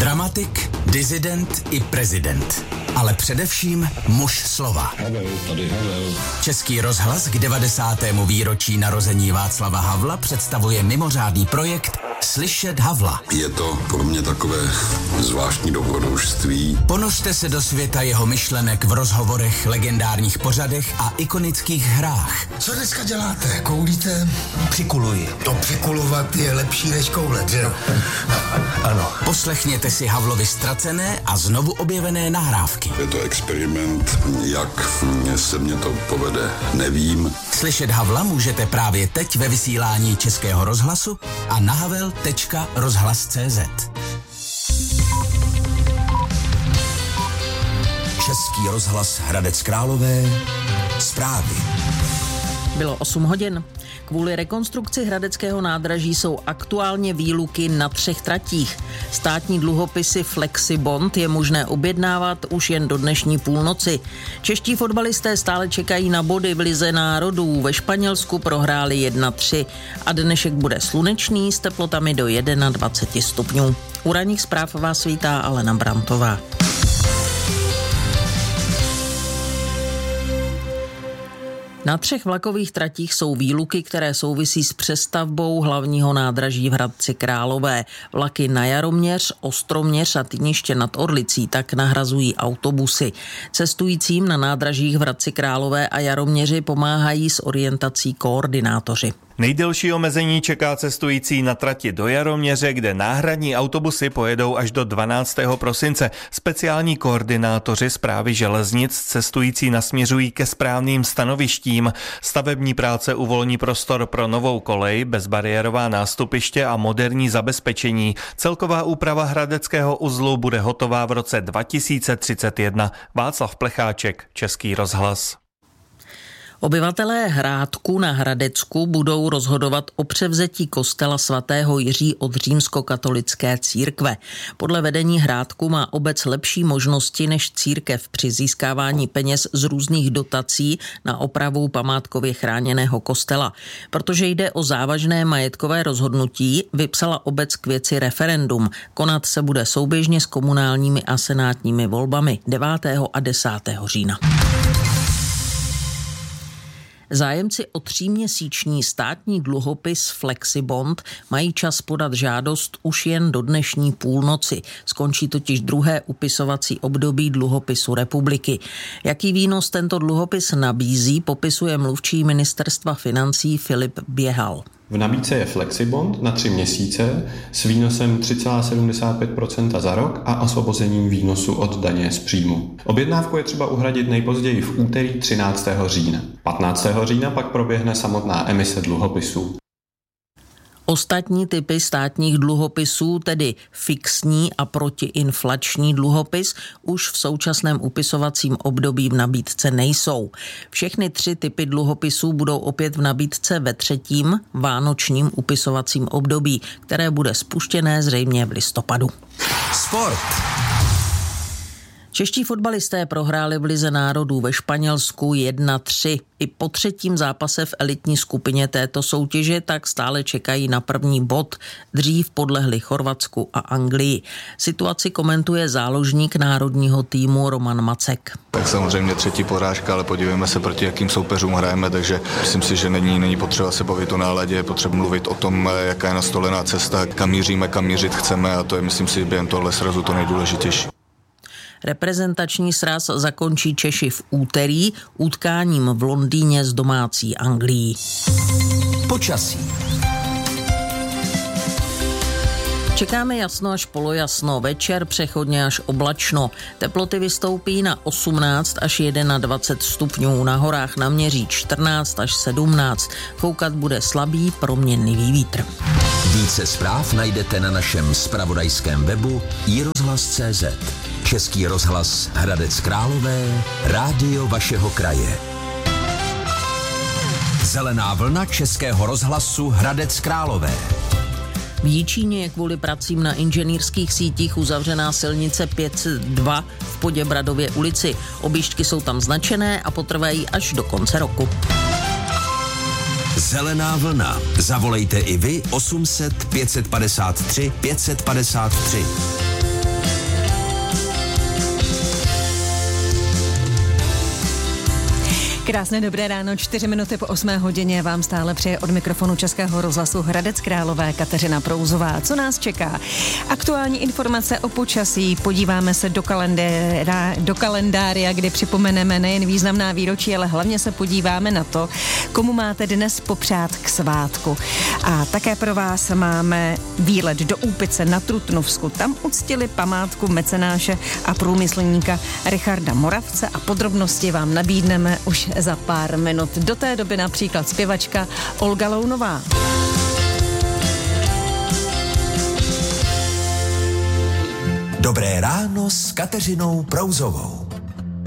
Dramatik, disident i prezident. Ale především muž slova. Havel. Český rozhlas k 90. výročí narození Václava Havla představuje mimořádný projekt Slyšet Havla. Je to pro mě takové zvláštní dobrodružství. Ponořte se do světa jeho myšlenek v rozhovorech, legendárních pořadech a ikonických hrách. Co dneska děláte? Koulíte? Přikuluji. To přikulovat je lepší než koulet, že jo? Ano. Poslechněte si Havlovi ztracené a znovu objevené nahrávky. Je to experiment, jak se mě to povede, nevím. Slyšet Havla můžete právě teď ve vysílání Českého rozhlasu a na havel.rozhlas.cz. Český rozhlas Hradec Králové. Zprávy. Bylo 8 hodin. Kvůli rekonstrukci hradeckého nádraží jsou aktuálně výluky na 3 tratích. Státní dluhopisy Flexibond je možné objednávat už jen do dnešní půlnoci. Čeští fotbalisté stále čekají na body v Lize národů. Ve Španělsku prohráli 1-3 a dnešek bude slunečný s teplotami do 21 stupňů. U ranních zpráv vás vítá Alena Brantová. Na 3 vlakových tratích jsou výluky, které souvisí s přestavbou hlavního nádraží v Hradci Králové. Vlaky na Jaroměř, Ostroměř a Týniště nad Orlicí tak nahrazují autobusy. Cestujícím na nádražích v Hradci Králové a Jaroměři pomáhají s orientací koordinátoři. Nejdelší omezení čeká cestující na trati do Jaroměře, kde náhradní autobusy pojedou až do 12. prosince. Speciální koordinátoři Správy železnic cestující nasměřují ke správným stanovištím. Stavební práce uvolní prostor pro novou kolej, bezbariérová nástupiště a moderní zabezpečení. Celková úprava hradeckého uzlu bude hotová v roce 2031. Václav Plecháček, Český rozhlas. Obyvatelé Hrádku na Hradecku budou rozhodovat o převzetí kostela svatého Jiří od římskokatolické církve. Podle vedení Hrádku má obec lepší možnosti než církev při získávání peněz z různých dotací na opravu památkově chráněného kostela. Protože jde o závažné majetkové rozhodnutí, vypsala obec k věci referendum. Konat se bude souběžně s komunálními a senátními volbami 9. a 10. října. Zájemci o 3měsíční státní dluhopis Flexibond mají čas podat žádost už jen do dnešní půlnoci. Skončí totiž druhé upisovací období dluhopisu republiky. Jaký výnos tento dluhopis nabízí, popisuje mluvčí ministerstva financí Filip Běhal. V nabídce je Flexibond na 3 měsíce s výnosem 3,75% za rok a osvobozením výnosu od daně z příjmu. Objednávku je třeba uhradit nejpozději v úterý 13. října. 15. října pak proběhne samotná emise dluhopisů. Ostatní typy státních dluhopisů, tedy fixní a protiinflační dluhopis, už v současném upisovacím období v nabídce nejsou. Všechny 3 typy dluhopisů budou opět v nabídce ve 3. vánočním upisovacím období, které bude spuštěné zřejmě v listopadu. Sport. Čeští fotbalisté prohráli v Lize národů ve Španělsku 1-3. I po 3. zápase v elitní skupině této soutěže tak stále čekají na první bod. Dřív podlehli Chorvatsku a Anglii. Situaci komentuje záložník národního týmu Roman Macek. Tak samozřejmě 3. porážka, ale podívejme se, proti jakým soupeřům hrajeme, takže myslím si, že není potřeba se bavit o náladě, je potřeba mluvit o tom, jaká je nastolená cesta, kam míříme, kam mířit chceme, a to je, myslím si, během tohle srazu to nejdůležitější. Reprezentační sraz zakončí Češi v úterý utkáním v Londýně s domácí Anglií. Počasí. Čekáme jasno až polojasno, večer přechodně až oblačno. Teploty vystoupí na 18 až 21 stupňů, na horách naměří 14 až 17. Foukat bude slabý proměnlivý vítr. Více zpráv najdete na našem zpravodajském webu iRozhlas.cz. Český rozhlas Hradec Králové, rádio vašeho kraje. Zelená vlna Českého rozhlasu Hradec Králové. V Jičíně je kvůli pracím na inženýrských sítích uzavřená silnice 502 v Poděbradově ulici. Objížďky jsou tam značené a potrvají až do konce roku. Zelená vlna. Zavolejte i vy 800 553 553. Krásné dobré ráno, 4 minuty po 8 hodině vám stále přeje od mikrofonu Českého rozhlasu Hradec Králové Kateřina Prouzová. Co nás čeká? Aktuální informace o počasí, podíváme se do kalendária, kdy připomeneme nejen významná výročí, ale hlavně se podíváme na to, komu máte dnes popřát k svátku. A také pro vás máme výlet do Úpice na Trutnovsku. Tam uctili památku mecenáše a průmyslníka Richarda Moravce a podrobnosti vám nabídneme už za pár minut. Do té doby například zpěvačka Olga Lounová. Dobré ráno s Kateřinou Prouzovou.